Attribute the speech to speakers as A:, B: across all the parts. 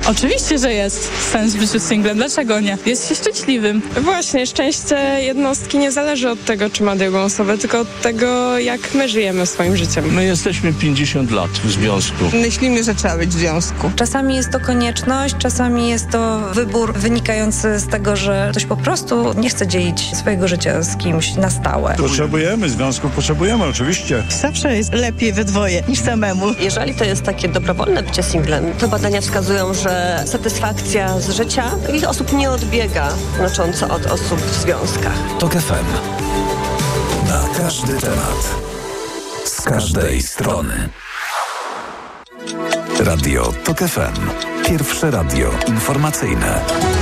A: Oczywiście, że jest sens w życiu singlem. Dlaczego nie? Jest się szczęśliwym.
B: Właśnie, szczęście jednostki nie zależy od tego, czy ma drugą osobę, tylko od tego, jak my żyjemy swoim życiem.
C: My jesteśmy 50 lat w związku.
D: Myślimy, że trzeba być w związku.
E: Czasami jest to konieczność, czasami jest to wybór wynikający z tego, że ktoś po prostu nie chce dzielić swojego życia z kimś na stałe.
F: Potrzebujemy związków, potrzebujemy oczywiście.
D: Zawsze jest lepiej we dwoje niż samemu.
G: Jeżeli to jest takie dobrowolne bycie singlem, to badania wskazują, że satysfakcja z życia takich osób nie odbiega znacząco od osób w związkach.
H: TOK FM. Na każdy temat. Z każdej strony. Radio TOK FM. Pierwsze radio informacyjne.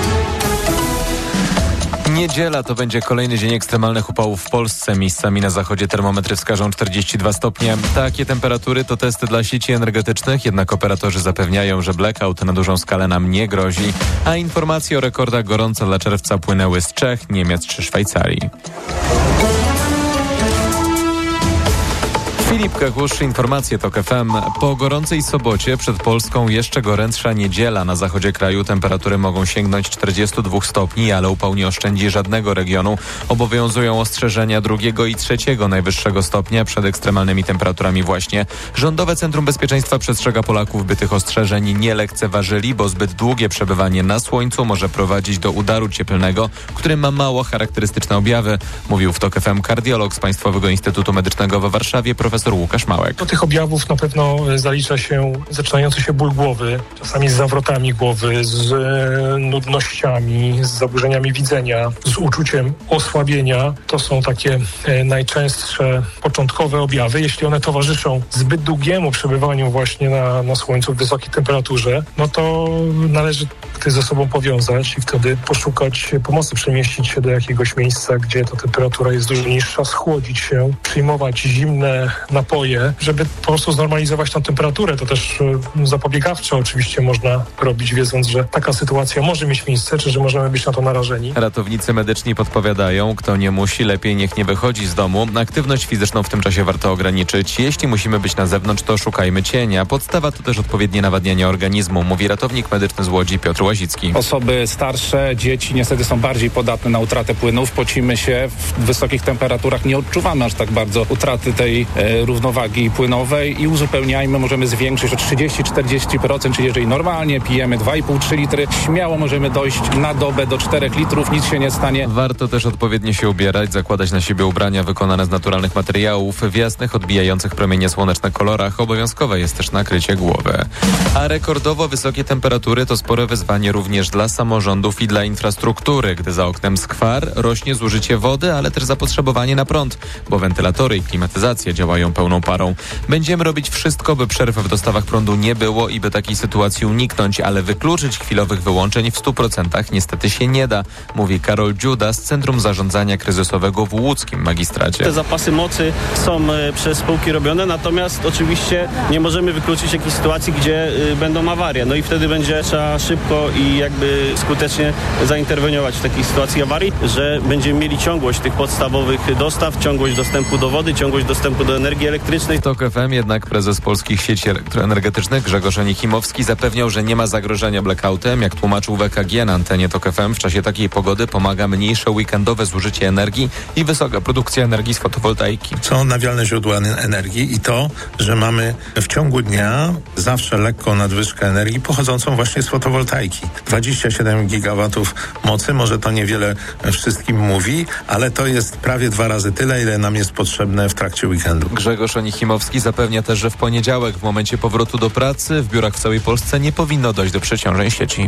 I: Niedziela to będzie kolejny dzień ekstremalnych upałów w Polsce. Miejscami na zachodzie termometry wskażą 42 stopnie. Takie temperatury to testy dla sieci energetycznych, jednak operatorzy zapewniają, że blackout na dużą skalę nam nie grozi, a informacje o rekordach gorąca dla czerwca płynęły z Czech, Niemiec czy Szwajcarii. Filip Kakusz, informacje TOK FM. Po gorącej sobocie przed Polską jeszcze gorętsza niedziela. Na zachodzie kraju temperatury mogą sięgnąć 42 stopni, ale upał nie oszczędzi żadnego regionu. Obowiązują ostrzeżenia 2. i 3. najwyższego stopnia przed ekstremalnymi temperaturami właśnie. Rządowe Centrum Bezpieczeństwa przestrzega Polaków, by tych ostrzeżeń nie lekceważyli, bo zbyt długie przebywanie na słońcu może prowadzić do udaru cieplnego, który ma mało charakterystyczne objawy. Mówił w TOK FM kardiolog z Państwowego Instytutu Medycznego we Warszawie, profesor Łukasz Małek.
J: Do tych objawów na pewno zalicza się zaczynający się ból głowy, czasami z zawrotami głowy, z nudnościami, z zaburzeniami widzenia, z uczuciem osłabienia. To są takie najczęstsze początkowe objawy. Jeśli one towarzyszą zbyt długiemu przebywaniu właśnie na słońcu w wysokiej temperaturze, no to należy to ze sobą powiązać i wtedy poszukać pomocy, przemieścić się do jakiegoś miejsca, gdzie ta temperatura jest dużo niższa, schłodzić się, przyjmować zimne napoje, żeby po prostu znormalizować tą temperaturę. To też zapobiegawczo oczywiście można robić, wiedząc, że taka sytuacja może mieć miejsce, czy że możemy być na to narażeni.
I: Ratownicy medyczni podpowiadają, kto nie musi, lepiej niech nie wychodzi z domu. Aktywność fizyczną w tym czasie warto ograniczyć. Jeśli musimy być na zewnątrz, to szukajmy cienia. Podstawa to też odpowiednie nawadnianie organizmu, mówi ratownik medyczny z Łodzi Piotr Łazicki.
K: Osoby starsze, dzieci niestety są bardziej podatne na utratę płynów. Pocimy się w wysokich temperaturach, nie odczuwamy aż tak bardzo utraty tej równowagi płynowej i uzupełniajmy, możemy zwiększyć o 30-40%, czyli jeżeli normalnie pijemy 2,5-3 litry, śmiało możemy dojść na dobę do 4 litrów, nic się nie stanie.
I: Warto też odpowiednio się ubierać, zakładać na siebie ubrania wykonane z naturalnych materiałów, w jasnych, odbijających promienie słoneczne kolorach. Obowiązkowe jest też nakrycie głowy. A rekordowo wysokie temperatury to spore wyzwanie również dla samorządów i dla infrastruktury, gdy za oknem skwar, rośnie zużycie wody, ale też zapotrzebowanie na prąd, bo wentylatory i klimatyzacja działają pełną parą. Będziemy robić wszystko, by przerw w dostawach prądu nie było i by takiej sytuacji uniknąć, ale wykluczyć chwilowych wyłączeń w 100% niestety się nie da, mówi Karol Dziuda z Centrum Zarządzania Kryzysowego w łódzkim magistracie.
L: Te zapasy mocy są przez spółki robione, natomiast oczywiście nie możemy wykluczyć jakiejś sytuacji, gdzie będą awarie. No i wtedy będzie trzeba szybko i jakby skutecznie zainterweniować w takiej sytuacji awarii, że będziemy mieli ciągłość tych podstawowych dostaw, ciągłość dostępu do wody, ciągłość dostępu do energii elektrycznej.
I: TOK FM jednak prezes Polskich Sieci Elektroenergetycznych Grzegorz Onichimowski zapewniał, że nie ma zagrożenia blackoutem. Jak tłumaczył w EKG na antenie TOK FM, w czasie takiej pogody pomaga mniejsze weekendowe zużycie energii i wysoka produkcja energii z fotowoltaiki.
M: Są odnawialne źródła energii i to, że mamy w ciągu dnia zawsze lekką nadwyżkę energii pochodzącą właśnie z fotowoltaiki. 27 gigawatów mocy, może to niewiele wszystkim mówi, ale to jest prawie 2 razy tyle, ile nam jest potrzebne w trakcie weekendu.
I: Grzegorz Onichimowski zapewnia też, że w poniedziałek w momencie powrotu do pracy w biurach w całej Polsce nie powinno dojść do przeciążeń sieci.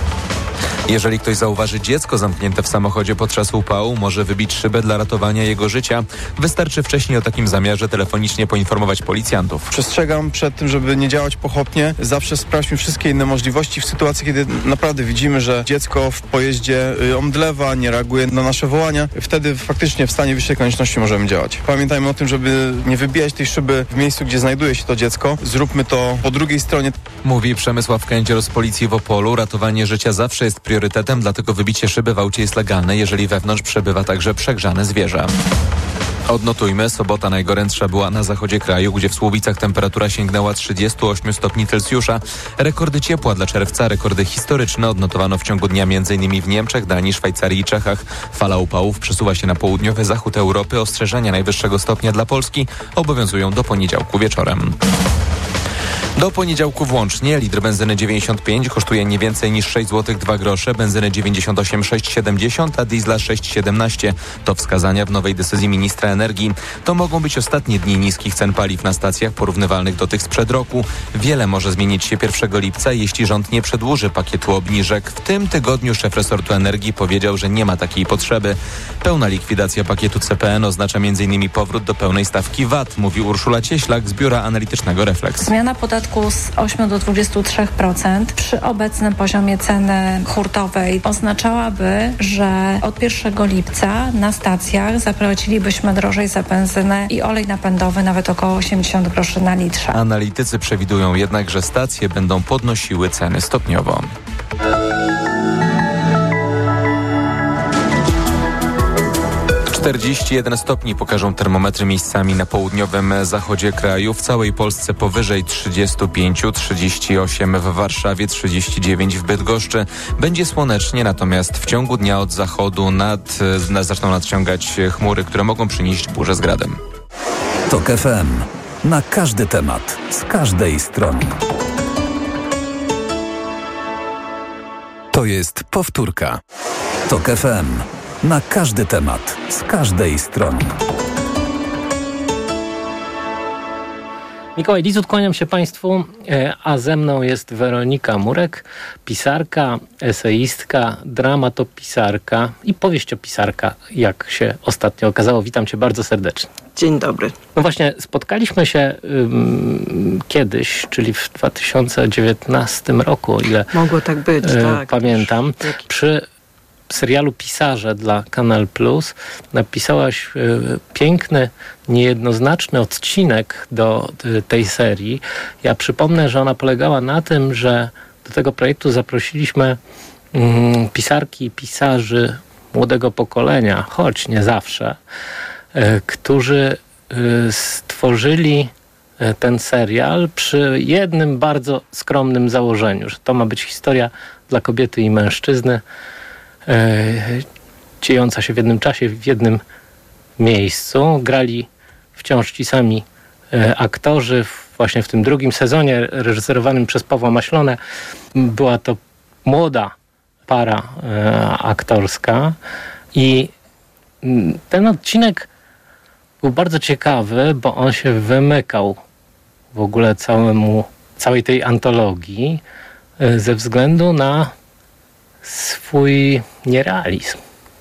I: Jeżeli ktoś zauważy dziecko zamknięte w samochodzie podczas upału, może wybić szybę dla ratowania jego życia. Wystarczy wcześniej o takim zamiarze telefonicznie poinformować policjantów.
N: Przestrzegam przed tym, żeby nie działać pochopnie. Zawsze sprawdźmy wszystkie inne możliwości w sytuacji, kiedy naprawdę widzimy, że dziecko w pojeździe omdlewa, nie reaguje na nasze wołania. Wtedy faktycznie w stanie wyższej konieczności możemy działać. Pamiętajmy o tym, żeby nie wybijać tej szyby w miejscu, gdzie znajduje się to dziecko. Zróbmy to po drugiej stronie.
I: Mówi Przemysław Kędzior z Policji w Opolu. Ratowanie życia zawsze jest priorytetem, dlatego wybicie szyby w aucie jest legalne, jeżeli wewnątrz przebywa także przegrzane zwierzę. Odnotujmy, sobota najgorętsza była na zachodzie kraju, gdzie w Słubicach temperatura sięgnęła 38 stopni Celsjusza. Rekordy ciepła dla czerwca, rekordy historyczne odnotowano w ciągu dnia m.in. w Niemczech, Danii, Szwajcarii i Czechach. Fala upałów przesuwa się na południowy zachód Europy. Ostrzeżenia najwyższego stopnia dla Polski obowiązują do poniedziałku wieczorem. Do poniedziałku włącznie litr benzyny 95 kosztuje nie więcej niż 6 zł 2 grosze, benzyny 98 6,70, a diesla 6,17. To wskazania w nowej decyzji ministra energii. To mogą być ostatnie dni niskich cen paliw na stacjach porównywalnych do tych sprzed roku. Wiele może zmienić się 1 lipca, jeśli rząd nie przedłuży pakietu obniżek. W tym tygodniu szef resortu energii powiedział, że nie ma takiej potrzeby. Pełna likwidacja pakietu CPN oznacza m.in. powrót do pełnej stawki VAT, mówi Urszula Cieślak z biura analitycznego Refleks.
O: Zmiana podatku z 8 do 23% przy obecnym poziomie ceny hurtowej oznaczałaby, że od 1 lipca na stacjach zapłacilibyśmy drożej za benzynę i olej napędowy nawet około 80 groszy na litrze.
I: Analitycy przewidują jednak, że stacje będą podnosiły ceny stopniowo. - 41 stopni pokażą termometry miejscami na południowym zachodzie kraju. W całej Polsce powyżej 35, 38 w Warszawie, 39 w Bydgoszczy. Będzie słonecznie, natomiast w ciągu dnia od zachodu zaczną nadciągać chmury, które mogą przynieść burzę z gradem.
H: TOK FM. Na każdy temat, z każdej strony. To jest powtórka. TOK FM. Na każdy temat, z każdej strony.
P: Mikołaj Lizut, kłaniam się Państwu, a ze mną jest Weronika Murek, pisarka, eseistka, dramatopisarka i powieściopisarka, jak się ostatnio okazało. Witam Cię bardzo serdecznie.
Q: Dzień dobry.
P: No właśnie, spotkaliśmy się kiedyś, czyli w 2019 roku, o ile
Q: mogło tak być, tak,
P: pamiętam, przy serialu Pisarze dla Kanal Plus napisałaś piękny, niejednoznaczny odcinek do tej serii. Ja przypomnę, że ona polegała na tym, że do tego projektu zaprosiliśmy pisarki i pisarzy młodego pokolenia, choć nie zawsze, którzy stworzyli ten serial przy jednym bardzo skromnym założeniu, że to ma być historia dla kobiety i mężczyzny, dziejąca się w jednym czasie, w jednym miejscu. Grali wciąż ci sami aktorzy. Właśnie w tym drugim sezonie, reżyserowanym przez Pawła Maślonę, była to młoda para aktorska i ten odcinek był bardzo ciekawy, bo on się wymykał w ogóle całej tej antologii ze względu na swój nierealizm.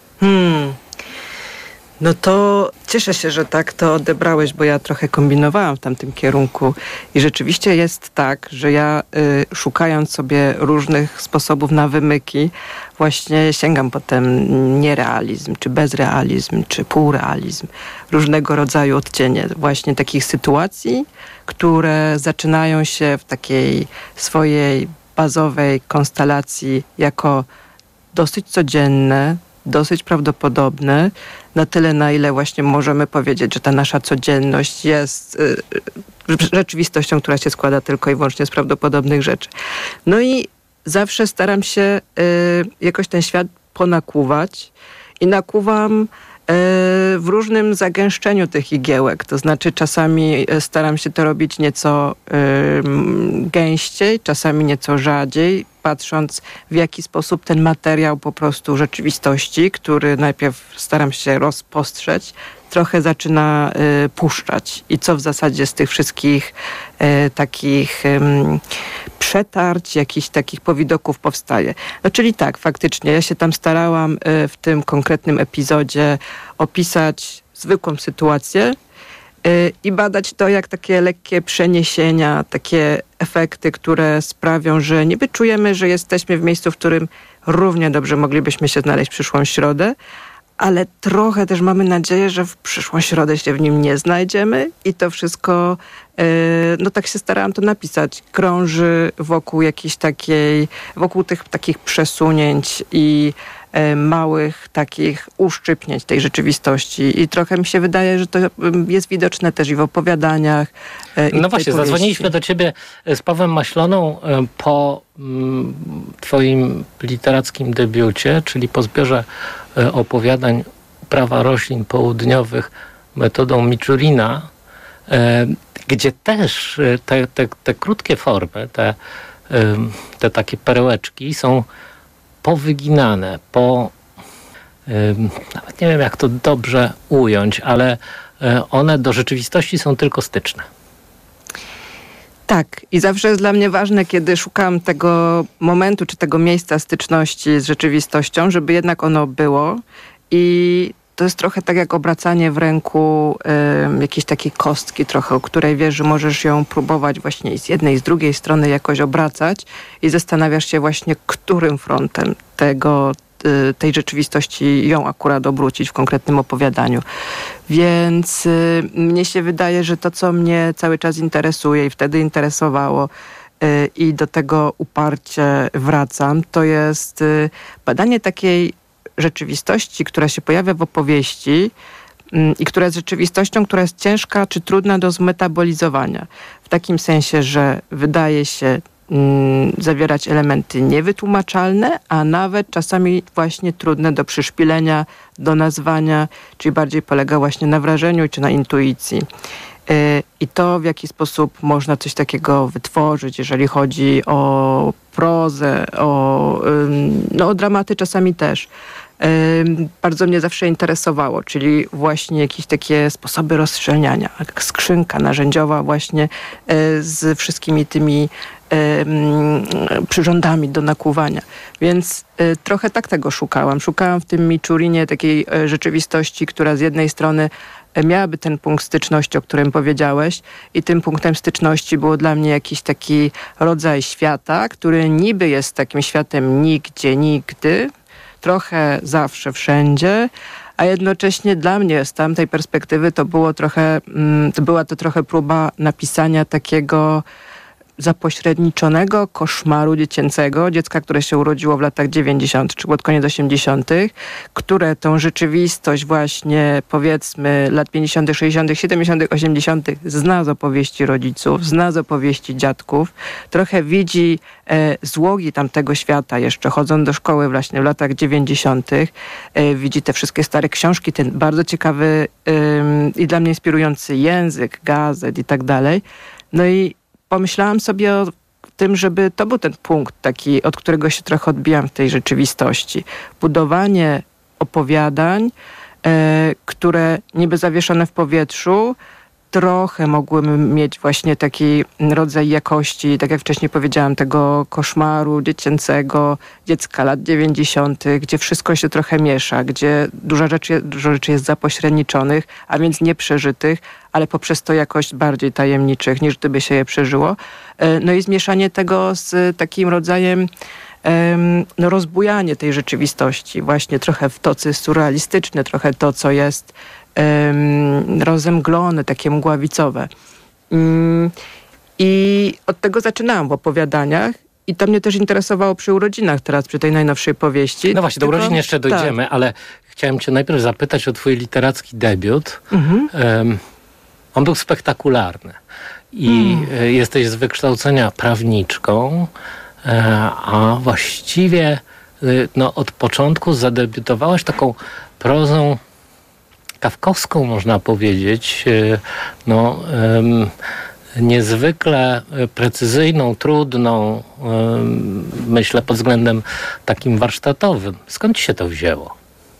Q: No to cieszę się, że tak to odebrałeś, bo ja trochę kombinowałam w tamtym kierunku i rzeczywiście jest tak, że ja szukając sobie różnych sposobów na wymyki, właśnie sięgam po ten nierealizm, czy bezrealizm, czy półrealizm, różnego rodzaju odcienie właśnie takich sytuacji, które zaczynają się w takiej swojej bazowej konstelacji jako dosyć codzienne, dosyć prawdopodobne, na tyle, na ile właśnie możemy powiedzieć, że ta nasza codzienność jest rzeczywistością, która się składa tylko i wyłącznie z prawdopodobnych rzeczy. No i zawsze staram się jakoś ten świat ponakuwać i nakuwam w różnym zagęszczeniu tych igiełek. To znaczy czasami staram się to robić nieco gęściej, czasami nieco rzadziej, patrząc w jaki sposób ten materiał po prostu rzeczywistości, który najpierw staram się rozpostrzeć, trochę zaczyna puszczać. I co w zasadzie z tych wszystkich takich przetarć, jakichś takich powidoków powstaje. No czyli tak, faktycznie, ja się tam starałam w tym konkretnym epizodzie opisać zwykłą sytuację i badać to jak takie lekkie przeniesienia, takie efekty, które sprawią, że niby czujemy, że jesteśmy w miejscu, w którym równie dobrze moglibyśmy się znaleźć w przyszłą środę, ale trochę też mamy nadzieję, że w przyszłą środę się w nim nie znajdziemy i to wszystko, no tak się starałam to napisać, krąży wokół jakiejś takiej, wokół tych takich przesunięć i małych takich uszczypnięć tej rzeczywistości i trochę mi się wydaje, że to jest widoczne też i w opowiadaniach.
P: No właśnie, zadzwoniliśmy do ciebie z Pawłem Maśloną po twoim literackim debiucie, czyli po zbiorze opowiadań Uprawa roślin południowych metodą Miczurina, gdzie też te krótkie formy, te takie perełeczki są powyginane, nawet nie wiem jak to dobrze ująć, ale one do rzeczywistości są tylko styczne.
Q: Tak, i zawsze jest dla mnie ważne, kiedy szukam tego momentu czy tego miejsca styczności z rzeczywistością, żeby jednak ono było i to jest trochę tak jak obracanie w ręku jakiejś takiej kostki trochę, o której wiesz, że możesz ją próbować właśnie z jednej i z drugiej strony jakoś obracać i zastanawiasz się właśnie, którym frontem tej rzeczywistości ją akurat obrócić w konkretnym opowiadaniu. Więc mnie się wydaje, że to, co mnie cały czas interesuje i wtedy interesowało i do tego uparcie wracam, to jest badanie takiej rzeczywistości, która się pojawia w opowieści i która jest rzeczywistością, która jest ciężka czy trudna do zmetabolizowania. W takim sensie, że wydaje się zawierać elementy niewytłumaczalne, a nawet czasami właśnie trudne do przyszpilenia, do nazwania, czyli bardziej polega właśnie na wrażeniu czy na intuicji. I to, w jaki sposób można coś takiego wytworzyć, jeżeli chodzi o prozę, o dramaty czasami też. Bardzo mnie zawsze interesowało, czyli właśnie jakieś takie sposoby rozszczelniania, jak skrzynka narzędziowa właśnie z wszystkimi tymi przyrządami do nakłuwania. Więc trochę tak tego szukałam. Szukałam w tym Miczurinie takiej rzeczywistości, która z jednej strony miałaby ten punkt styczności, o którym powiedziałeś, i tym punktem styczności było dla mnie jakiś taki rodzaj świata, który niby jest takim światem nigdzie, nigdy, trochę zawsze, wszędzie, a jednocześnie dla mnie z tamtej perspektywy była to trochę próba napisania takiego zapośredniczonego koszmaru dziecięcego, dziecka, które się urodziło w latach 90. czy pod koniec 80., które tą rzeczywistość właśnie powiedzmy lat 50., 60., 70., 80. zna z opowieści rodziców, zna z opowieści dziadków, trochę widzi złogi tamtego świata jeszcze, chodząc do szkoły właśnie w latach 90. Widzi te wszystkie stare książki, ten bardzo ciekawy i dla mnie inspirujący język gazet i tak dalej. No i pomyślałam sobie o tym, żeby to był ten punkt taki, od którego się trochę odbijam w tej rzeczywistości. Budowanie opowiadań, które niby zawieszone w powietrzu, trochę mogłyby mieć właśnie taki rodzaj jakości, tak jak wcześniej powiedziałam, tego koszmaru dziecięcego, dziecka lat 90., gdzie wszystko się trochę miesza, gdzie dużo rzeczy jest zapośredniczonych, a więc nieprzeżytych, ale poprzez to jakość bardziej tajemniczych, niż gdyby się je przeżyło. No i zmieszanie tego z takim rodzajem rozbujanie tej rzeczywistości, właśnie trochę w to, co jest surrealistyczne, trochę to, co jest rozemglone, takie mgławicowe. I od tego zaczynałam w opowiadaniach i to mnie też interesowało przy urodzinach teraz, przy tej najnowszej powieści.
P: No właśnie, do urodzin jeszcze dojdziemy, tak. Ale chciałem cię najpierw zapytać o twój literacki debiut. On był spektakularny i jesteś z wykształcenia prawniczką, a właściwie od początku zadebiutowałaś taką prozą kafkowską, można powiedzieć, niezwykle precyzyjną, trudną, myślę pod względem takim warsztatowym. Skąd ci się to wzięło?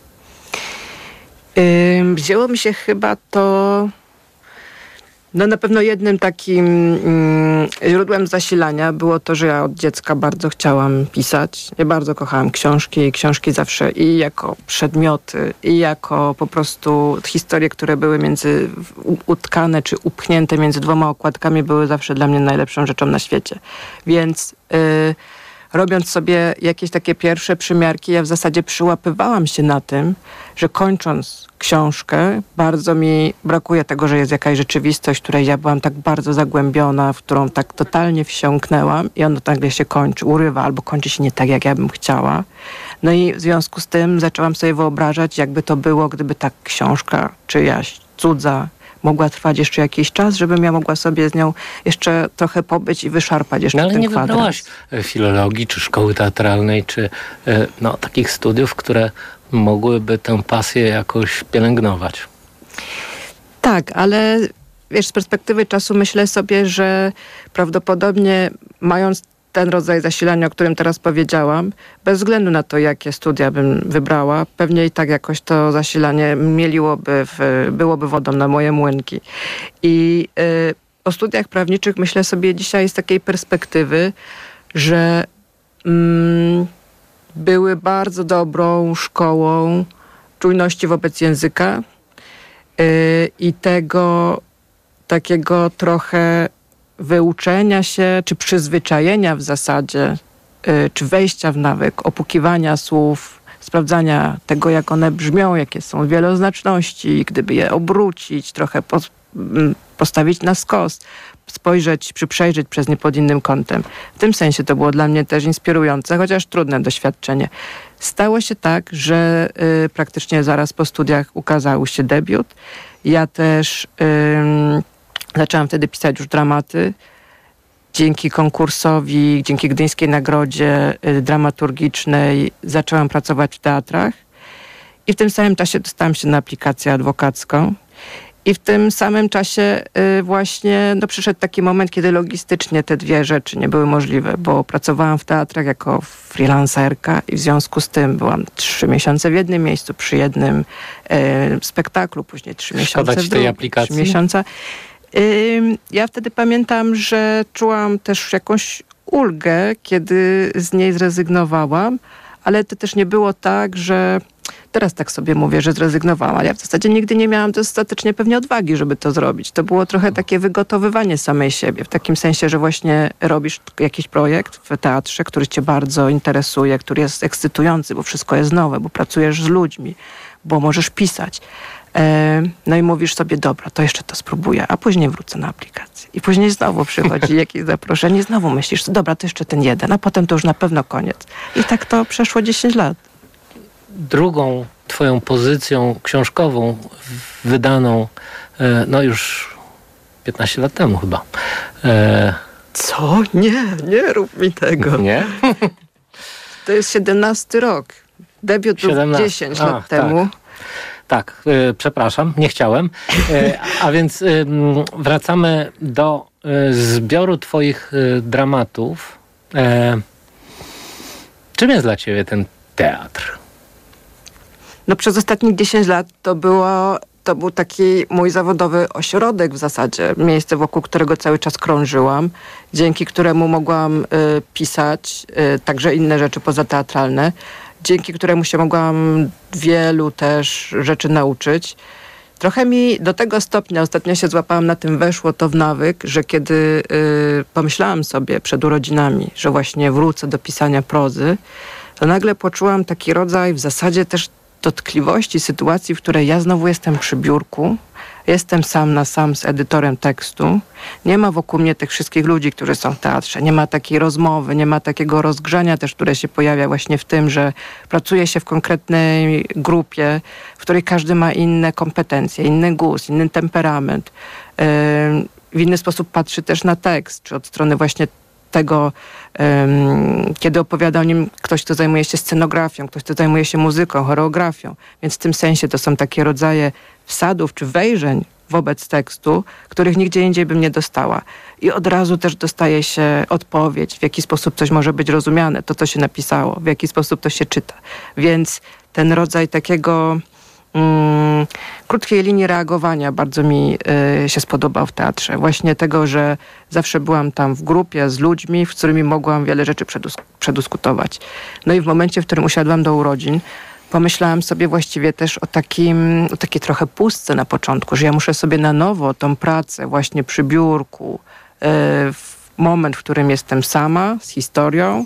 Q: Wzięło mi się chyba to... na pewno jednym takim źródłem zasilania było to, że ja od dziecka bardzo chciałam pisać. Ja bardzo kochałam książki zawsze i jako przedmioty, i jako po prostu historie, które były utkane czy upchnięte między dwoma okładkami, były zawsze dla mnie najlepszą rzeczą na świecie. Więc robiąc sobie jakieś takie pierwsze przymiarki, ja w zasadzie przyłapywałam się na tym, że kończąc książkę, bardzo mi brakuje tego, że jest jakaś rzeczywistość, w której ja byłam tak bardzo zagłębiona, w którą tak totalnie wsiąknęłam i ono nagle się kończy, urywa albo kończy się nie tak, jak ja bym chciała. No i w związku z tym zaczęłam sobie wyobrażać, jakby to było, gdyby ta książka czyjaś cudza mogła trwać jeszcze jakiś czas, żebym ja mogła sobie z nią jeszcze trochę pobyć i wyszarpać jeszcze ten kwadrans.
P: Ale nie wybrałaś filologii, czy szkoły teatralnej, czy takich studiów, które mogłyby tę pasję jakoś pielęgnować.
Q: Tak, ale wiesz, z perspektywy czasu myślę sobie, że prawdopodobnie mając ten rodzaj zasilania, o którym teraz powiedziałam, bez względu na to, jakie studia bym wybrała, pewnie i tak jakoś to zasilanie byłoby wodą na moje młynki. I o studiach prawniczych myślę sobie dzisiaj z takiej perspektywy, że były bardzo dobrą szkołą czujności wobec języka i tego takiego trochę wyuczenia się, czy przyzwyczajenia w zasadzie, czy wejścia w nawyk, opukiwania słów, sprawdzania tego, jak one brzmią, jakie są wieloznaczności, gdyby je obrócić, trochę postawić na skos, przejrzeć przez nie pod innym kątem. W tym sensie to było dla mnie też inspirujące, chociaż trudne doświadczenie. Stało się tak, że praktycznie zaraz po studiach ukazał się debiut. Ja też zaczęłam wtedy pisać już dramaty. Dzięki konkursowi, dzięki Gdyńskiej Nagrodzie Dramaturgicznej zaczęłam pracować w teatrach i w tym samym czasie dostałam się na aplikację adwokacką. I w tym samym czasie właśnie przyszedł taki moment, kiedy logistycznie te dwie rzeczy nie były możliwe, bo pracowałam w teatrach jako freelancerka i w związku z tym byłam 3 miesiące w jednym miejscu, przy jednym spektaklu, później 3 miesiące w drugim.
P: tej aplikacji?
Q: 3 miesiące. Ja wtedy pamiętam, że czułam też jakąś ulgę, kiedy z niej zrezygnowałam, ale to też nie było tak, że teraz tak sobie mówię, że zrezygnowałam, ale ja w zasadzie nigdy nie miałam dostatecznie pewnie odwagi, żeby to zrobić. To było trochę takie wygotowywanie samej siebie, w takim sensie, że właśnie robisz jakiś projekt w teatrze, który cię bardzo interesuje, który jest ekscytujący, bo wszystko jest nowe, bo pracujesz z ludźmi, bo możesz pisać. No i mówisz sobie, dobra, to jeszcze to spróbuję, a później wrócę na aplikację. I później znowu przychodzi jakieś zaproszenie, znowu myślisz, dobra, to jeszcze ten jeden, a potem to już na pewno koniec. I tak to przeszło 10 lat.
P: Drugą twoją pozycją książkową wydaną już 15 lat temu chyba.
Q: Co? Nie rób mi tego.
P: Nie?
Q: To jest 17 rok. Debiut 17. Był 10 lat temu.
P: Tak, przepraszam, nie chciałem. A więc wracamy do zbioru twoich dramatów. Czym jest dla ciebie ten teatr?
Q: No przez ostatnich 10 lat to był taki mój zawodowy ośrodek w zasadzie. Miejsce, wokół którego cały czas krążyłam, dzięki któremu mogłam pisać także inne rzeczy pozateatralne, dzięki któremu się mogłam wielu też rzeczy nauczyć. Trochę mi do tego stopnia, ostatnio się złapałam na tym, weszło to w nawyk, że kiedy pomyślałam sobie przed urodzinami, że właśnie wrócę do pisania prozy, to nagle poczułam taki rodzaj w zasadzie też dotkliwości sytuacji, w której ja znowu jestem przy biurku, jestem sam na sam z edytorem tekstu, nie ma wokół mnie tych wszystkich ludzi, którzy są w teatrze, nie ma takiej rozmowy, nie ma takiego rozgrzania też, które się pojawia właśnie w tym, że pracuje się w konkretnej grupie, w której każdy ma inne kompetencje, inny gust, inny temperament, w inny sposób patrzy też na tekst, czy od strony właśnie tego, kiedy opowiada o nim ktoś, kto zajmuje się scenografią, ktoś, kto zajmuje się muzyką, choreografią. Więc w tym sensie to są takie rodzaje wsadów czy wejrzeń wobec tekstu, których nigdzie indziej bym nie dostała. I od razu też dostaje się odpowiedź, w jaki sposób coś może być rozumiane, to co się napisało, w jaki sposób to się czyta. Więc ten rodzaj takiego krótkiej linii reagowania bardzo mi się spodobał w teatrze. Właśnie tego, że zawsze byłam tam w grupie z ludźmi, z którymi mogłam wiele rzeczy przedyskutować. No i w momencie, w którym usiadłam do urodzin, pomyślałam sobie właściwie też o takiej trochę pustce na początku, że ja muszę sobie na nowo tą pracę właśnie przy biurku, w moment, w którym jestem sama, z historią,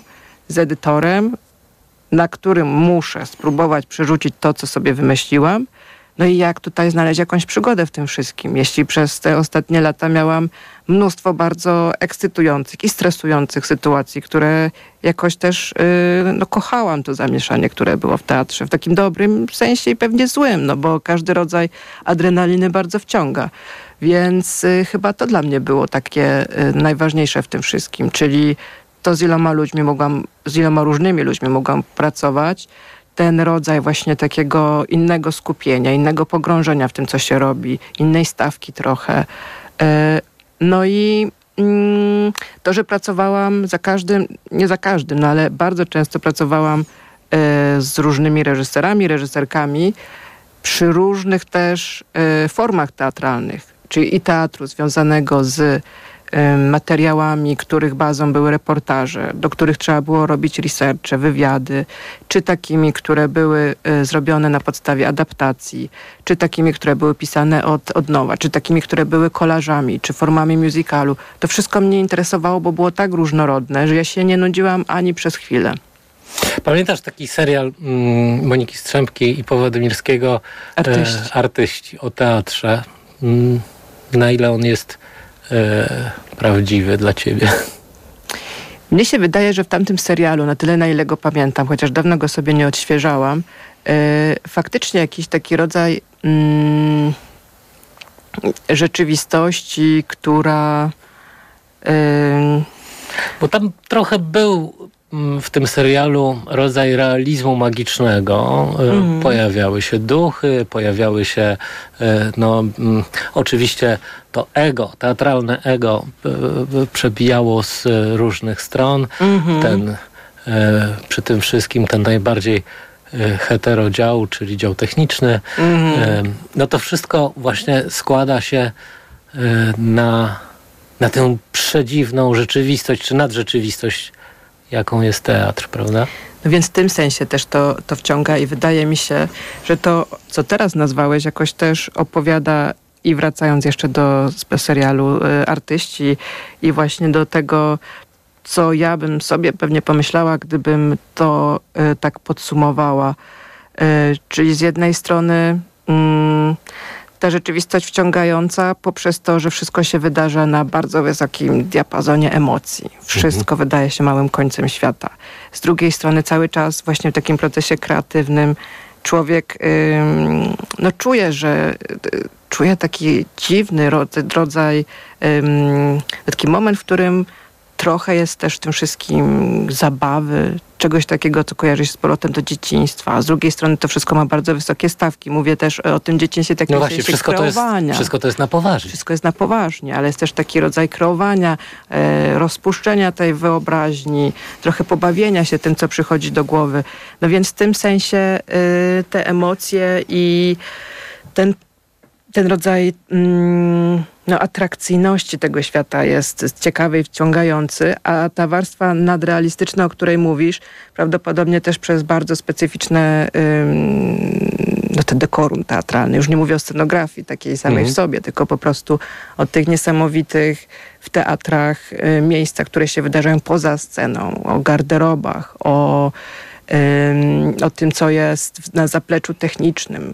Q: z edytorem, na którym muszę spróbować przerzucić to, co sobie wymyśliłam. No i jak tutaj znaleźć jakąś przygodę w tym wszystkim? Jeśli przez te ostatnie lata miałam mnóstwo bardzo ekscytujących i stresujących sytuacji, które jakoś też kochałam to zamieszanie, które było w teatrze. W takim dobrym sensie i pewnie złym, no bo każdy rodzaj adrenaliny bardzo wciąga. Więc chyba to dla mnie było takie najważniejsze w tym wszystkim, czyli to z iloma różnymi ludźmi mogłam pracować, ten rodzaj właśnie takiego innego skupienia, innego pogrążenia w tym, co się robi, innej stawki trochę. No i to, że pracowałam nie za każdym, no ale bardzo często pracowałam z różnymi reżyserami, reżyserkami przy różnych też formach teatralnych, czyli i teatru związanego z materiałami, których bazą były reportaże, do których trzeba było robić researche, wywiady, czy takimi, które były zrobione na podstawie adaptacji, czy takimi, które były pisane od nowa, czy takimi, które były kolażami, czy formami musicalu. To wszystko mnie interesowało, bo było tak różnorodne, że ja się nie nudziłam ani przez chwilę.
P: Pamiętasz taki serial Moniki Strzępki i Pawła Demirskiego Artyści o teatrze? Na ile on jest prawdziwy dla ciebie?
Q: Mnie się wydaje, że w tamtym serialu, na tyle na ile go pamiętam, chociaż dawno go sobie nie odświeżałam, faktycznie jakiś taki rodzaj rzeczywistości, która...
P: Bo tam trochę był w tym serialu rodzaj realizmu magicznego. Pojawiały się duchy, pojawiały się oczywiście to ego, teatralne ego przebijało z różnych stron. Przy tym wszystkim ten najbardziej heterodział, czyli dział techniczny. No to wszystko właśnie składa się na tę przedziwną rzeczywistość, czy nadrzeczywistość, jaką jest teatr, prawda?
Q: No więc w tym sensie też to wciąga i wydaje mi się, że to, co teraz nazwałeś, jakoś też opowiada i wracając jeszcze do serialu Artyści i właśnie do tego, co ja bym sobie pewnie pomyślała, gdybym to tak podsumowała. Czyli z jednej strony ta rzeczywistość wciągająca poprzez to, że wszystko się wydarza na bardzo wysokim diapazonie emocji. Wszystko wydaje się małym końcem świata. Z drugiej strony cały czas właśnie w takim procesie kreatywnym człowiek czuje taki dziwny rodzaj, taki moment, w którym trochę jest też w tym wszystkim zabawy, czegoś takiego, co kojarzy się z powrotem do dzieciństwa. A z drugiej strony to wszystko ma bardzo wysokie stawki. Mówię też o tym dzieciństwie takim kreowania.
P: Wszystko to jest na poważnie.
Q: Wszystko jest na poważnie, ale jest też taki rodzaj kreowania, rozpuszczenia tej wyobraźni, trochę pobawienia się tym, co przychodzi do głowy. No więc w tym sensie te emocje i ten rodzaj atrakcyjności tego świata jest ciekawy i wciągający, a ta warstwa nadrealistyczna, o której mówisz, prawdopodobnie też przez bardzo specyficzne te dekorum teatralne. Już nie mówię o scenografii takiej samej w sobie, tylko po prostu o tych niesamowitych w teatrach miejscach, które się wydarzają poza sceną, o garderobach, o tym, co jest na zapleczu technicznym,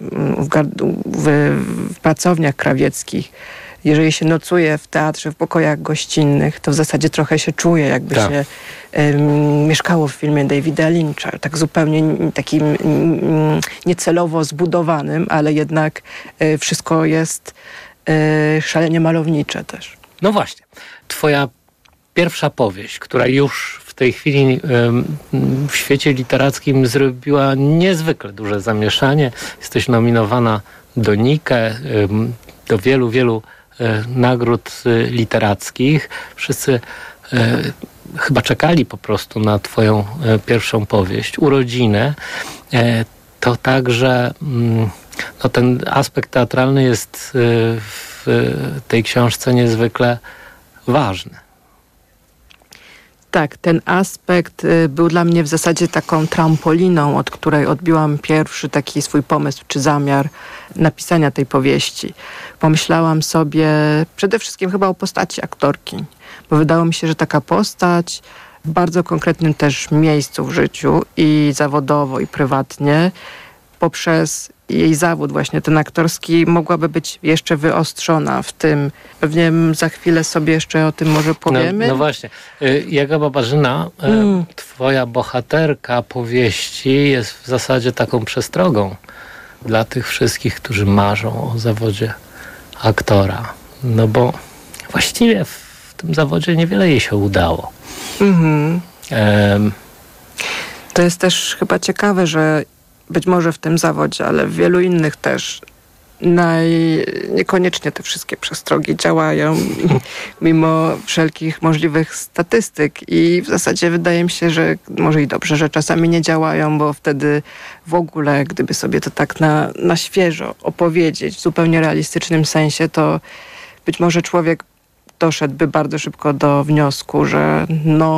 Q: w pracowniach krawieckich. Jeżeli się nocuje w teatrze, w pokojach gościnnych, to w zasadzie trochę się czuje, jakby się mieszkało w filmie Davida Lyncha. Tak zupełnie takim niecelowo zbudowanym, ale jednak wszystko jest szalenie malownicze też.
P: No właśnie. Twoja pierwsza powieść, która już w tej chwili w świecie literackim zrobiła niezwykle duże zamieszanie. Jesteś nominowana do Nike, do wielu, wielu nagród literackich. Wszyscy chyba czekali po prostu na twoją pierwszą powieść, Urodziny. To także ten aspekt teatralny jest w tej książce niezwykle ważny.
Q: Tak, ten aspekt był dla mnie w zasadzie taką trampoliną, od której odbiłam pierwszy taki swój pomysł czy zamiar napisania tej powieści. Pomyślałam sobie przede wszystkim chyba o postaci aktorki, bo wydało mi się, że taka postać bardzo konkretnym też miejscu w życiu i zawodowo, i prywatnie, poprzez jej zawód właśnie ten aktorski mogłaby być jeszcze wyostrzona w tym. Pewnie za chwilę sobie jeszcze o tym może powiemy.
P: No właśnie. Jaga Babarzyna, twoja bohaterka powieści jest w zasadzie taką przestrogą dla tych wszystkich, którzy marzą o zawodzie aktora. No bo właściwie w tym zawodzie niewiele jej się udało.
Q: To jest też chyba ciekawe, że być może w tym zawodzie, ale w wielu innych też niekoniecznie te wszystkie przestrogi działają mimo wszelkich możliwych statystyk i w zasadzie wydaje mi się, że może i dobrze, że czasami nie działają, bo wtedy w ogóle, gdyby sobie to tak na świeżo opowiedzieć w zupełnie realistycznym sensie, to być może człowiek doszedłby bardzo szybko do wniosku, że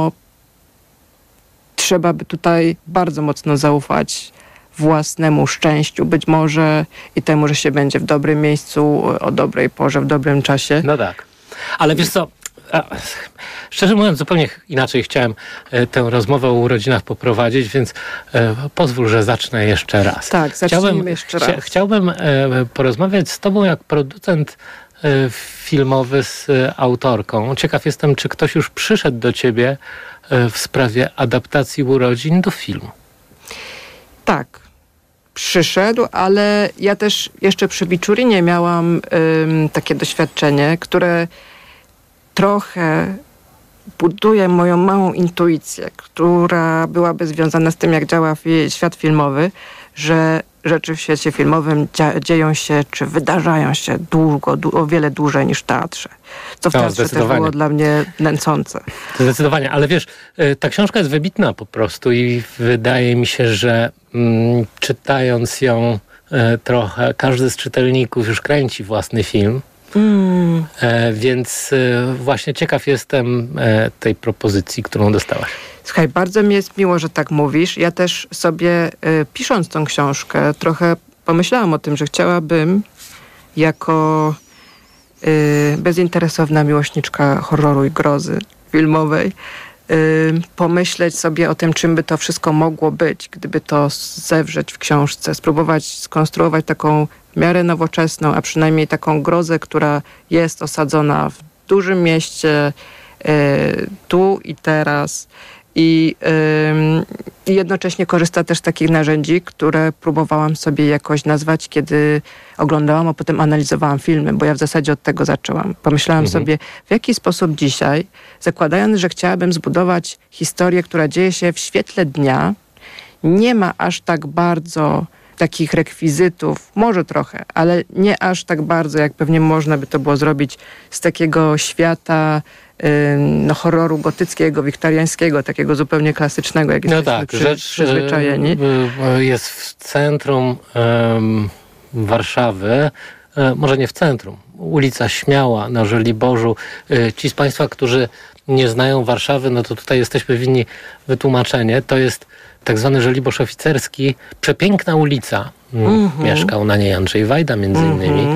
Q: trzeba by tutaj bardzo mocno zaufać własnemu szczęściu, być może i temu, że się będzie w dobrym miejscu, o dobrej porze, w dobrym czasie.
P: No tak. Ale wiesz co, szczerze mówiąc, zupełnie inaczej chciałem tę rozmowę o urodzinach poprowadzić, więc pozwól, że zacznę jeszcze raz.
Q: Tak, zacznijmy jeszcze raz.
P: Chciałbym porozmawiać z tobą jak producent filmowy z autorką. Ciekaw jestem, czy ktoś już przyszedł do ciebie w sprawie adaptacji urodzin do filmu.
Q: Tak, przyszedł, ale ja też jeszcze przy Biczurinie miałam takie doświadczenie, które trochę buduje moją małą intuicję, która byłaby związana z tym, jak działa świat filmowy, że rzeczy w świecie filmowym dzieją się, czy wydarzają się o wiele dłużej niż w teatrze. Co w teatrze też było dla mnie nęcące.
P: Zdecydowanie, ale wiesz, ta książka jest wybitna po prostu i wydaje mi się, że czytając ją trochę, każdy z czytelników już kręci własny film. Więc właśnie ciekaw jestem tej propozycji, którą dostałaś.
Q: Słuchaj, bardzo mi jest miło, że tak mówisz. Ja też sobie, pisząc tą książkę, trochę pomyślałam o tym, że chciałabym jako bezinteresowna miłośniczka horroru i grozy filmowej pomyśleć sobie o tym, czym by to wszystko mogło być, gdyby to zewrzeć w książce, spróbować skonstruować taką w miarę nowoczesną, a przynajmniej taką grozę, która jest osadzona w dużym mieście, tu i teraz i jednocześnie korzysta też z takich narzędzi, które próbowałam sobie jakoś nazwać, kiedy oglądałam, a potem analizowałam filmy, bo ja w zasadzie od tego zaczęłam. Pomyślałam sobie, w jaki sposób dzisiaj, zakładając, że chciałabym zbudować historię, która dzieje się w świetle dnia, nie ma aż tak bardzo takich rekwizytów, może trochę, ale nie aż tak bardzo, jak pewnie można by to było zrobić z takiego świata horroru gotyckiego, wiktoriańskiego, takiego zupełnie klasycznego, jak jesteśmy przyzwyczajeni.
P: Jest w centrum Warszawy, może nie w centrum, ulica Śmiała na Żoliborzu. Ci z Państwa, którzy nie znają Warszawy, no to tutaj jesteśmy winni wytłumaczenie. To jest tak zwany Żoliborz Oficerski, przepiękna ulica. Mieszkał na niej Andrzej Wajda między innymi,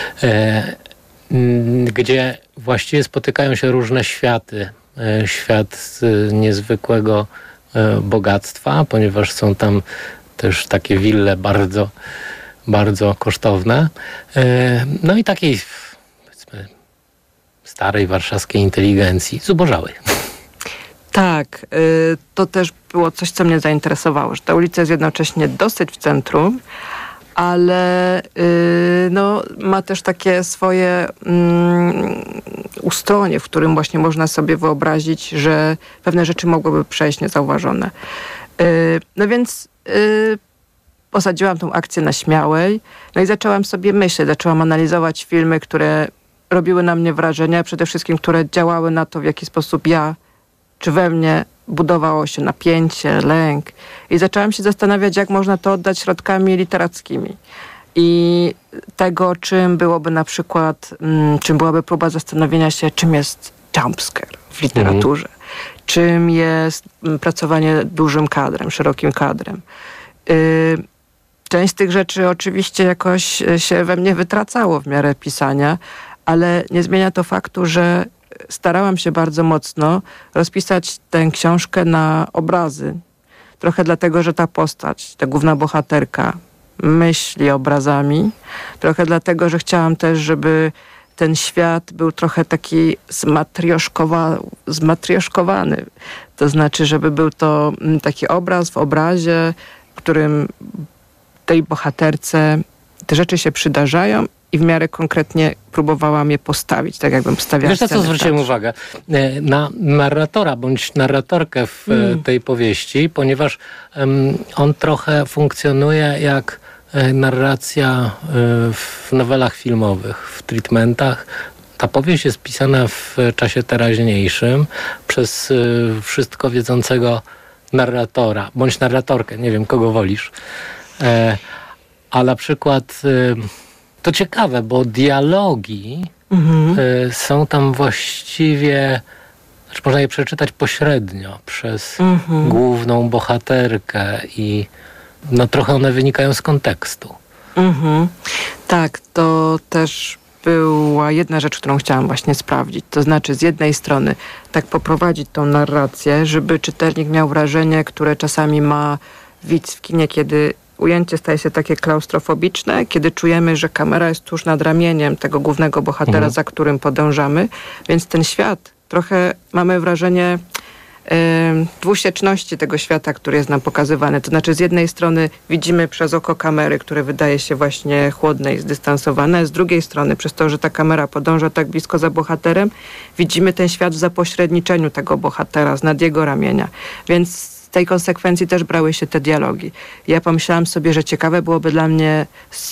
P: gdzie właściwie spotykają się różne światy. Świat niezwykłego bogactwa, ponieważ są tam też takie wille bardzo, bardzo kosztowne. No i takiej, powiedzmy, starej warszawskiej inteligencji, zubożałej.
Q: Tak, to też było coś, co mnie zainteresowało, że ta ulica jest jednocześnie dosyć w centrum, ale ma też takie swoje ustronie, w którym właśnie można sobie wyobrazić, że pewne rzeczy mogłyby przejść niezauważone. No więc posadziłam tą akcję na Śmiałej, no i zaczęłam sobie myśleć, zaczęłam analizować filmy, które robiły na mnie wrażenie, a przede wszystkim, które działały na to, w jaki sposób czy we mnie budowało się napięcie, lęk. I zaczęłam się zastanawiać, jak można to oddać środkami literackimi. I tego, czym byłoby na przykład, czym byłaby próba zastanowienia się, czym jest jumpscare w literaturze, czym jest pracowanie dużym kadrem, szerokim kadrem. Część z tych rzeczy oczywiście jakoś się we mnie wytracało w miarę pisania, ale nie zmienia to faktu, że starałam się bardzo mocno rozpisać tę książkę na obrazy. Trochę dlatego, że ta postać, ta główna bohaterka myśli obrazami. Trochę dlatego, że chciałam też, żeby ten świat był trochę taki zmatrioszkowany. To znaczy, żeby był to taki obraz w obrazie, w którym tej bohaterce te rzeczy się przydarzają i w miarę konkretnie próbowałam je postawić, tak jakbym stawiała.
P: Wiesz, na co zwróciłem uwagę? Na narratora bądź narratorkę w tej powieści, ponieważ on trochę funkcjonuje jak narracja w nowelach filmowych, w treatmentach. Ta powieść jest pisana w czasie teraźniejszym przez wszystko wiedzącego narratora, bądź narratorkę, nie wiem, kogo wolisz. A na przykład to ciekawe, bo dialogi są tam właściwie, znaczy można je przeczytać pośrednio przez główną bohaterkę i no trochę one wynikają z kontekstu.
Q: Tak, to też była jedna rzecz, którą chciałam właśnie sprawdzić. To znaczy z jednej strony tak poprowadzić tą narrację, żeby czytelnik miał wrażenie, które czasami ma widz w kinie, kiedy ujęcie staje się takie klaustrofobiczne, kiedy czujemy, że kamera jest tuż nad ramieniem tego głównego bohatera, za którym podążamy. Więc ten świat, trochę mamy wrażenie dwusieczności tego świata, który jest nam pokazywany. To znaczy z jednej strony widzimy przez oko kamery, które wydaje się właśnie chłodne i zdystansowane, z drugiej strony przez to, że ta kamera podąża tak blisko za bohaterem, widzimy ten świat w zapośredniczeniu tego bohatera, z nad jego ramienia. Więc z tej konsekwencji też brały się te dialogi. Ja pomyślałam sobie, że ciekawe byłoby dla mnie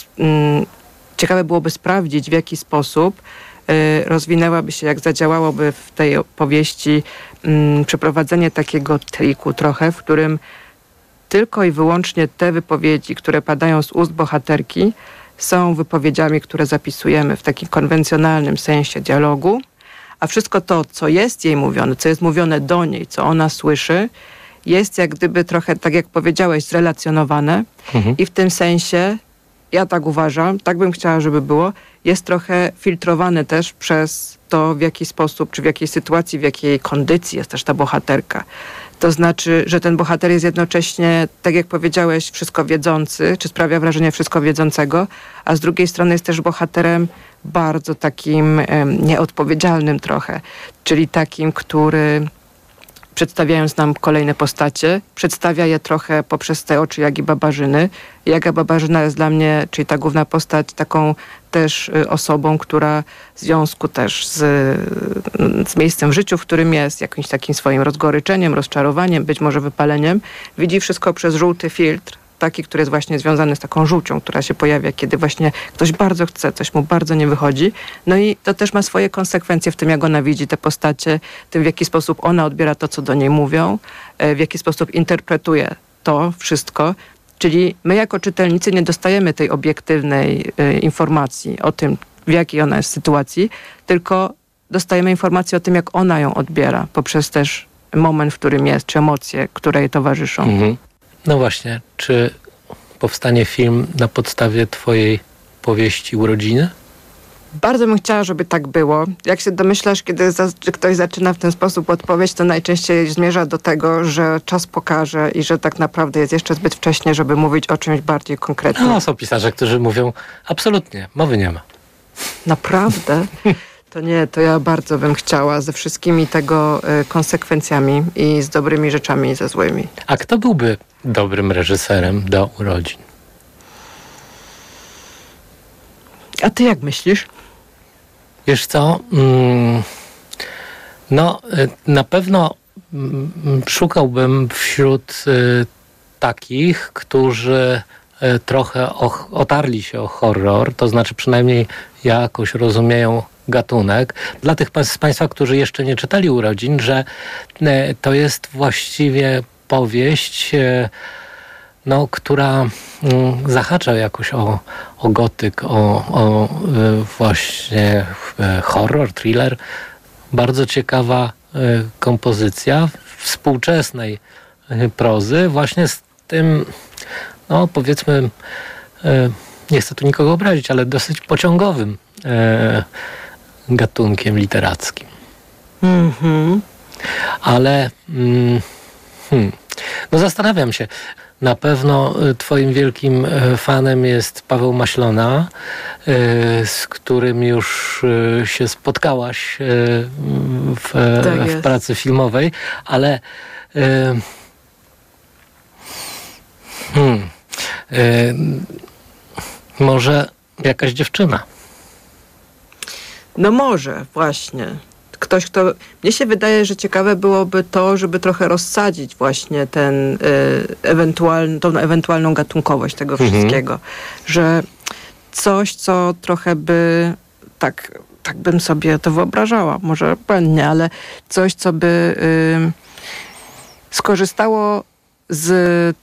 Q: sprawdzić, w jaki sposób rozwinęłaby się, jak zadziałałoby w tej opowieści przeprowadzenie takiego triku trochę, w którym tylko i wyłącznie te wypowiedzi, które padają z ust bohaterki, są wypowiedziami, które zapisujemy w takim konwencjonalnym sensie dialogu, a wszystko to, co jest jej mówione, co jest mówione do niej, co ona słyszy, jest jak gdyby trochę, tak jak powiedziałeś, zrelacjonowane i w tym sensie, ja tak uważam, tak bym chciała, żeby było, jest trochę filtrowane też przez to, w jaki sposób, czy w jakiej sytuacji, w jakiej kondycji jest też ta bohaterka. To znaczy, że ten bohater jest jednocześnie, tak jak powiedziałeś, wszystko wiedzący, czy sprawia wrażenie wszystko wiedzącego, a z drugiej strony jest też bohaterem bardzo takim nieodpowiedzialnym trochę, czyli takim, który przedstawiając nam kolejne postacie, przedstawia je trochę poprzez te oczy Jagi Babarzyny. Jaga Babarzyna jest dla mnie, czyli ta główna postać, taką też osobą, która w związku też z miejscem w życiu, w którym jest, jakimś takim swoim rozgoryczeniem, rozczarowaniem, być może wypaleniem, widzi wszystko przez żółty filtr, taki, który jest właśnie związany z taką żółcią, która się pojawia, kiedy właśnie ktoś bardzo chce, coś mu bardzo nie wychodzi. No i to też ma swoje konsekwencje w tym, jak ona widzi te postacie, tym, w jaki sposób ona odbiera to, co do niej mówią, w jaki sposób interpretuje to wszystko. Czyli my jako czytelnicy nie dostajemy tej obiektywnej informacji o tym, w jakiej ona jest sytuacji, tylko dostajemy informację o tym, jak ona ją odbiera, poprzez też moment, w którym jest, czy emocje, które jej towarzyszą.
P: No właśnie, czy powstanie film na podstawie twojej powieści Urodziny?
Q: Bardzo bym chciała, żeby tak było. Jak się domyślasz, kiedy ktoś zaczyna w ten sposób odpowiedź, to najczęściej zmierza do tego, że czas pokaże i że tak naprawdę jest jeszcze zbyt wcześnie, żeby mówić o czymś bardziej konkretnym.
P: No, są pisarze, którzy mówią absolutnie, mowy nie ma.
Q: Naprawdę? To nie, to ja bardzo bym chciała ze wszystkimi tego konsekwencjami i z dobrymi rzeczami i ze złymi.
P: A kto byłby dobrym reżyserem do Urodzin?
Q: A ty jak myślisz?
P: Wiesz co? No, na pewno szukałbym wśród takich, którzy trochę otarli się o horror, to znaczy przynajmniej jakoś rozumieją gatunek. Dla tych z Państwa, którzy jeszcze nie czytali Urodzin, że to jest właściwie powieść, no, która zahacza jakoś o gotyk, o właśnie horror, thriller. Bardzo ciekawa kompozycja współczesnej prozy, właśnie z tym, no powiedzmy, nie chcę tu nikogo obrazić, ale dosyć pociągowym gatunkiem literackim. Ale no zastanawiam się. Na pewno twoim wielkim fanem jest Paweł Maślona, z którym już się spotkałaś w pracy filmowej, ale może jakaś dziewczyna?
Q: No może, właśnie. Ktoś, kto... Mnie się wydaje, że ciekawe byłoby to, żeby trochę rozsadzić właśnie ten tą ewentualną gatunkowość tego wszystkiego. Że coś, co trochę by... Tak bym sobie to wyobrażała, może błędnie, ale coś, co by skorzystało z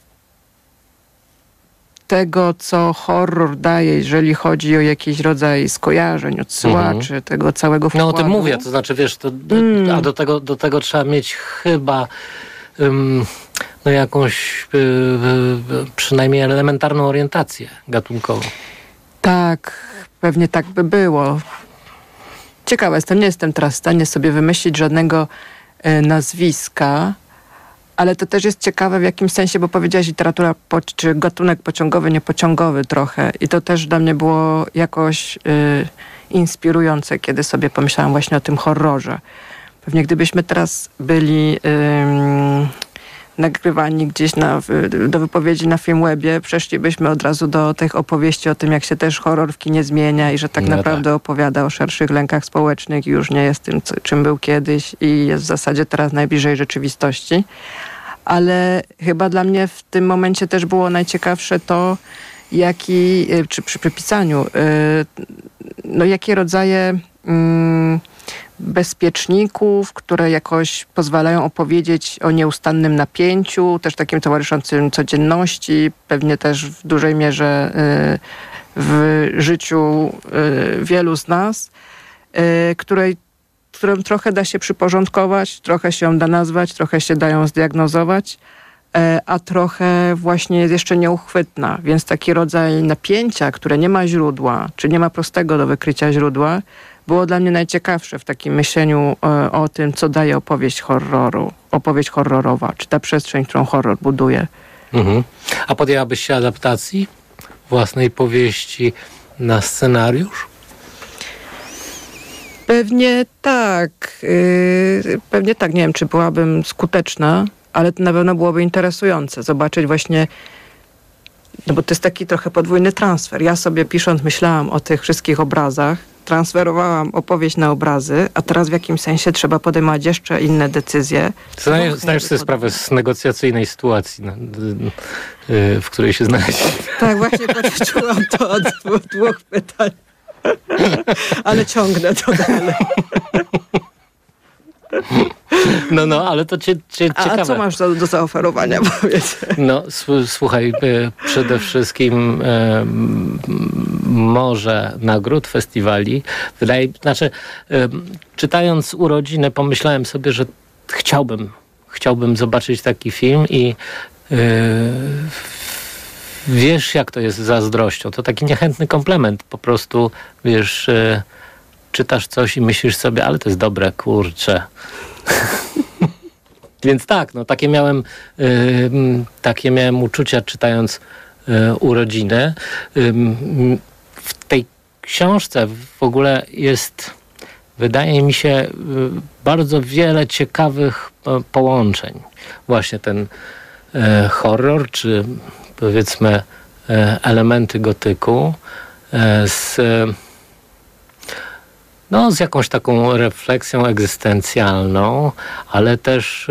Q: tego, co horror daje, jeżeli chodzi o jakiś rodzaj skojarzeń, odsyłaczy, tego całego wkładu.
P: No o tym mówię, to znaczy wiesz, a do tego trzeba mieć chyba no jakąś przynajmniej elementarną orientację gatunkową.
Q: Tak, pewnie tak by było. Ciekawa jestem, nie jestem teraz w stanie sobie wymyślić żadnego nazwiska, ale to też jest ciekawe w jakimś sensie, bo powiedziałaś literatura, czy gatunek pociągowy, niepociągowy trochę. I to też dla mnie było jakoś inspirujące, kiedy sobie pomyślałam właśnie o tym horrorze. Pewnie gdybyśmy teraz byli nagrywani gdzieś do wypowiedzi na Filmwebie, przeszlibyśmy od razu do tych opowieści o tym, jak się też horror w kinie zmienia i że tak naprawdę opowiada o szerszych lękach społecznych i już nie jest tym, czym był kiedyś i jest w zasadzie teraz najbliżej rzeczywistości. Ale chyba dla mnie w tym momencie też było najciekawsze to, przy pisaniu, no jakie rodzaje bezpieczników, które jakoś pozwalają opowiedzieć o nieustannym napięciu, też takim towarzyszącym codzienności, pewnie też w dużej mierze w życiu wielu z nas, którą trochę da się przyporządkować, trochę się ją da nazwać, trochę się da ją zdiagnozować, a trochę właśnie jest jeszcze nieuchwytna. Więc taki rodzaj napięcia, które nie ma źródła, czy nie ma prostego do wykrycia źródła, było dla mnie najciekawsze w takim myśleniu o tym, co daje opowieść horroru, opowieść horrorowa, czy ta przestrzeń, którą horror buduje.
P: A podjęłabyś się adaptacji własnej powieści na scenariusz?
Q: Pewnie tak. Nie wiem, czy byłabym skuteczna, ale to na pewno byłoby interesujące zobaczyć właśnie, no bo to jest taki trochę podwójny transfer. Ja sobie pisząc myślałam o tych wszystkich obrazach, transferowałam opowieść na obrazy, a teraz w jakimś sensie trzeba podejmować jeszcze inne decyzje.
P: Zdajesz sobie sprawę z negocjacyjnej sytuacji, w której się znaleźliśmy.
Q: Tak, właśnie poczułam to od dwóch pytań. Ale ciągnę to dalej.
P: No, ale to ciekawe.
Q: A co masz do zaoferowania, powiedz?
P: No, słuchaj, przede wszystkim może nagród, festiwali. Czytając Urodziny, pomyślałem sobie, że chciałbym zobaczyć taki film i wiesz, jak to jest z zazdrością. To taki niechętny komplement. Po prostu, wiesz, czytasz coś i myślisz sobie, ale to jest dobre, kurczę. Więc tak, no takie miałem uczucia czytając Urodziny. W tej książce w ogóle jest, wydaje mi się, bardzo wiele ciekawych połączeń. Właśnie ten horror, czy powiedzmy elementy gotyku z jakąś taką refleksją egzystencjalną, ale też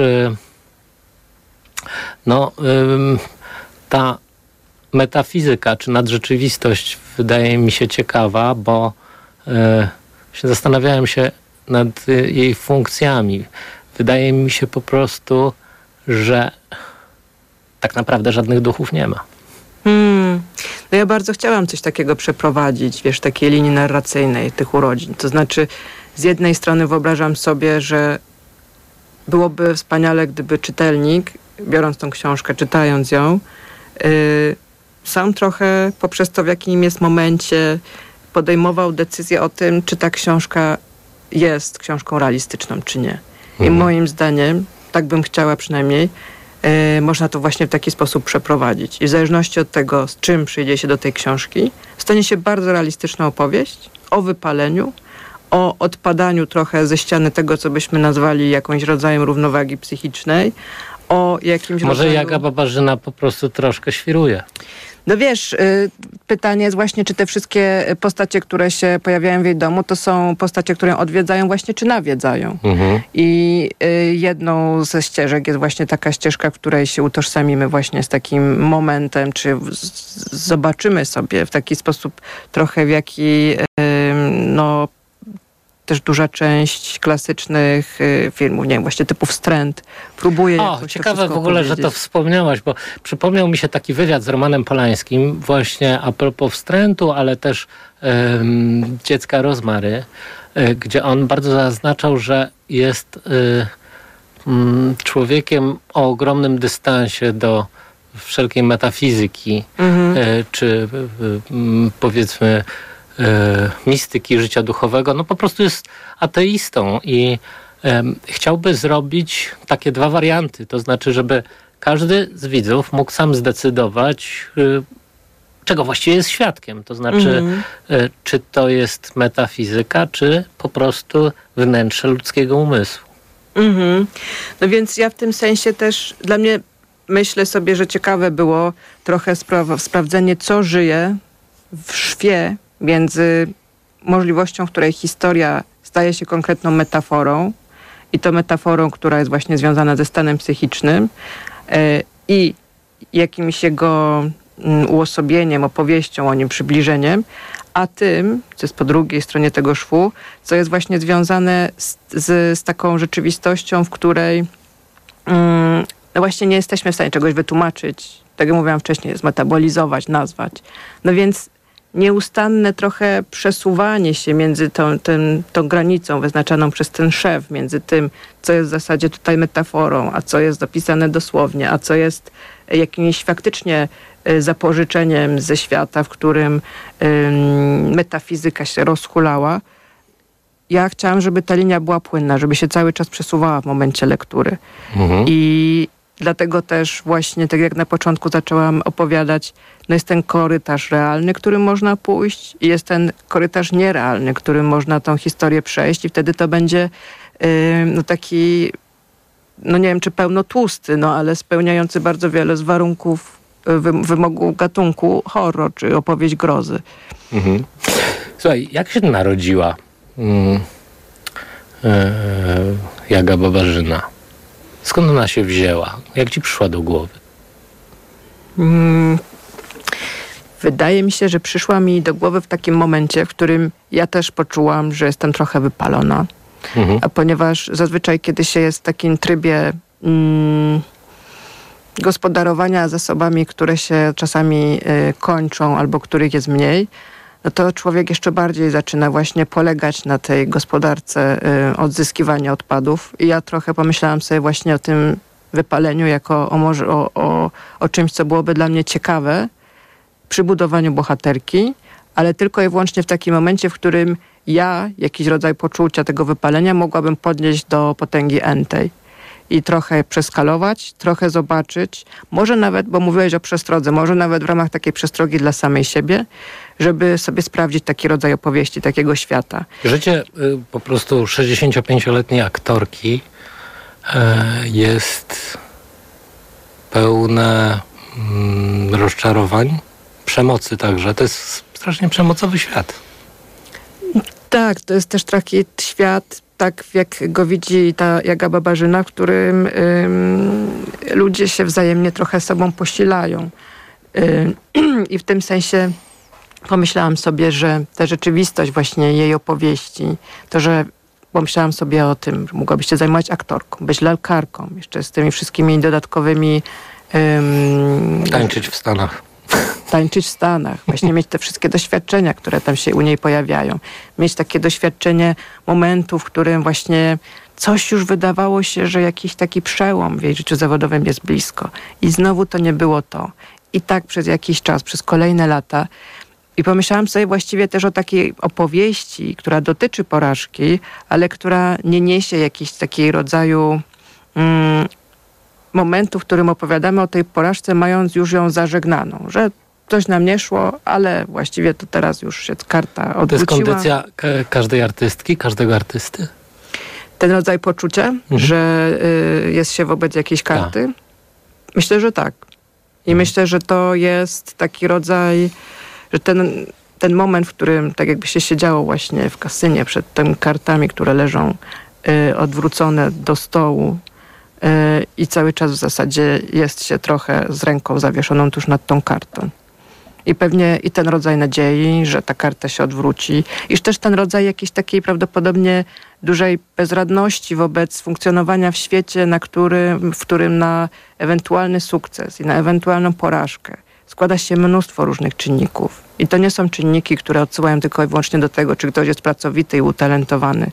P: ta metafizyka czy nadrzeczywistość wydaje mi się ciekawa, bo zastanawiałem się nad jej funkcjami. Wydaje mi się po prostu, że tak naprawdę żadnych duchów nie ma.
Q: No ja bardzo chciałam coś takiego przeprowadzić, wiesz, takiej linii narracyjnej tych urodzin. To znaczy, z jednej strony wyobrażam sobie, że byłoby wspaniale, gdyby czytelnik, biorąc tą książkę, czytając ją, sam trochę poprzez to, w jakim jest momencie, podejmował decyzję o tym, czy ta książka jest książką realistyczną, czy nie. I moim zdaniem, tak bym chciała przynajmniej, można to właśnie w taki sposób przeprowadzić. I w zależności od tego, z czym przyjdzie się do tej książki, stanie się bardzo realistyczna opowieść o wypaleniu, o odpadaniu trochę ze ściany tego, co byśmy nazwali jakimś rodzajem równowagi psychicznej, o jakimś
P: Może
Q: rodzaju...
P: Jaga Babarzyna po prostu troszkę świruje.
Q: No wiesz, pytanie jest właśnie, czy te wszystkie postacie, które się pojawiają w jej domu, to są postacie, które ją odwiedzają właśnie, czy nawiedzają. I jedną ze ścieżek jest właśnie taka ścieżka, w której się utożsamimy właśnie z takim momentem, czy zobaczymy sobie w taki sposób trochę, w jaki też duża część klasycznych filmów, nie wiem, właśnie typu Wstręt, próbuje jakoś
P: ciekawe w ogóle, że to wspomniałaś, bo przypomniał mi się taki wywiad z Romanem Polańskim właśnie a propos Wstrętu, ale też Dziecka Rozmary, gdzie on bardzo zaznaczał, że jest człowiekiem o ogromnym dystansie do wszelkiej metafizyki, czy powiedzmy mistyki życia duchowego, no po prostu jest ateistą i chciałby zrobić takie dwa warianty, to znaczy, żeby każdy z widzów mógł sam zdecydować, czego właściwie jest świadkiem, to znaczy, czy to jest metafizyka, czy po prostu wnętrze ludzkiego umysłu.
Q: No więc ja w tym sensie też, dla mnie myślę sobie, że ciekawe było trochę sprawdzenie, co żyje w szwie między możliwością, w której historia staje się konkretną metaforą i to metaforą, która jest właśnie związana ze stanem psychicznym i jakimś jego uosobieniem, opowieścią o nim, przybliżeniem, a tym, co jest po drugiej stronie tego szwu, co jest właśnie związane z taką rzeczywistością, w której no właśnie nie jesteśmy w stanie czegoś wytłumaczyć, tak jak mówiłam wcześniej, zmetabolizować, nazwać. No więc nieustanne trochę przesuwanie się między tą granicą wyznaczaną przez ten szef, między tym, co jest w zasadzie tutaj metaforą, a co jest zapisane dosłownie, a co jest jakimś faktycznie zapożyczeniem ze świata, w którym metafizyka się rozhulała. Ja chciałam, żeby ta linia była płynna, żeby się cały czas przesuwała w momencie lektury. I dlatego też właśnie, tak jak na początku zaczęłam opowiadać, no jest ten korytarz realny, którym można pójść i jest ten korytarz nierealny, którym można tą historię przejść i wtedy to będzie taki, no nie wiem, czy pełnotłusty, no ale spełniający bardzo wiele z warunków wymogu gatunku horror, czy opowieść grozy.
P: Słuchaj, jak się narodziła Jaga Babarzyna? Skąd ona się wzięła? Jak ci przyszła do głowy?
Q: Wydaje mi się, że przyszła mi do głowy w takim momencie, w którym ja też poczułam, że jestem trochę wypalona. A ponieważ zazwyczaj, kiedy się jest w takim trybie gospodarowania zasobami, które się czasami kończą albo których jest mniej, no to człowiek jeszcze bardziej zaczyna właśnie polegać na tej gospodarce odzyskiwania odpadów. I ja trochę pomyślałam sobie właśnie o tym wypaleniu jako o czymś, co byłoby dla mnie ciekawe przy budowaniu bohaterki, ale tylko i wyłącznie w takim momencie, w którym ja jakiś rodzaj poczucia tego wypalenia mogłabym podnieść do potęgi n-tej. I trochę przeskalować, trochę zobaczyć, może nawet, bo mówiłeś o przestrodze, może nawet w ramach takiej przestrogi dla samej siebie, żeby sobie sprawdzić taki rodzaj opowieści, takiego świata.
P: Życie po prostu 65-letniej aktorki jest pełne rozczarowań, przemocy także. To jest strasznie przemocowy świat.
Q: Tak, to jest też taki świat, tak jak go widzi ta Jaga Babarzyna, w którym ludzie się wzajemnie trochę sobą posilają. I w tym sensie pomyślałam sobie, że ta rzeczywistość właśnie jej opowieści, to, że pomyślałam sobie o tym, że mogłabyś się zajmować aktorką, być lalkarką, jeszcze z tymi wszystkimi dodatkowymi...
P: Tańczyć w Stanach.
Q: Tańczyć w Stanach, właśnie mieć te wszystkie doświadczenia, które tam się u niej pojawiają. Mieć takie doświadczenie momentu, w którym właśnie coś już wydawało się, że jakiś taki przełom w jej życiu zawodowym jest blisko. I znowu to nie było to. I tak przez jakiś czas, przez kolejne lata. I pomyślałam sobie właściwie też o takiej opowieści, która dotyczy porażki, ale która nie niesie jakiejś takiej rodzaju momentu, w którym opowiadamy o tej porażce, mając już ją zażegnaną, że coś nam nie szło, ale właściwie to teraz już się karta odwróciła.
P: To jest kondycja każdej artystki, każdego artysty?
Q: Ten rodzaj poczucia, że jest się wobec jakiejś karty? Myślę, że tak. I myślę, że to jest taki rodzaj, że ten moment, w którym tak jakby się siedziało właśnie w kasynie przed tymi kartami, które leżą odwrócone do stołu i cały czas w zasadzie jest się trochę z ręką zawieszoną tuż nad tą kartą. I pewnie i ten rodzaj nadziei, że ta karta się odwróci, iż też ten rodzaj jakiejś takiej prawdopodobnie dużej bezradności wobec funkcjonowania w świecie, w którym na ewentualny sukces i na ewentualną porażkę składa się mnóstwo różnych czynników. I to nie są czynniki, które odsyłają tylko i wyłącznie do tego, czy ktoś jest pracowity i utalentowany,